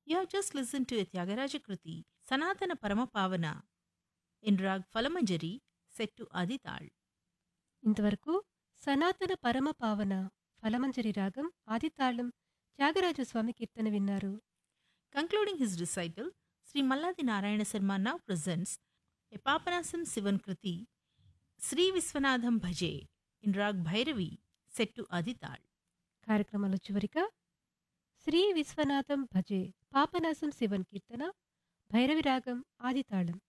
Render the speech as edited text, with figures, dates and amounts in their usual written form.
You have just listened to a Tyagaraja Kruti, Sanatana Paramapavana, in Rag Falamanjari, set to Adital. ఇంతవరకు సనాతన పరమ పావన ఫలమంజరి రాగం ఆదితాళం త్యాగరాజస్వామి కీర్తన విన్నారు. Concluding his recital, Sri Malladi Narayana Sarma now presents a Papanasam Sivan Kruti, Sri Viswanadham Bhaje, in Rag Bhairavi, set to Adital. కార్యక్రమంలో చివరిగా శ్రీ విశ్వనాథం భజే పాపనాశం శివన్ కీర్తన భైరవి రాగం ఆదితాళం.